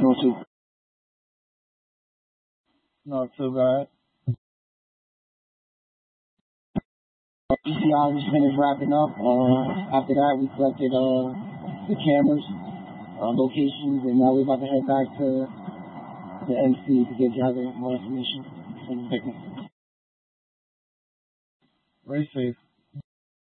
Not too. Not too bad. PCI was finished wrapping up. After that, we collected the cameras, locations, and now we're about to head back to the MC to gather more information from the picnic. Very safe.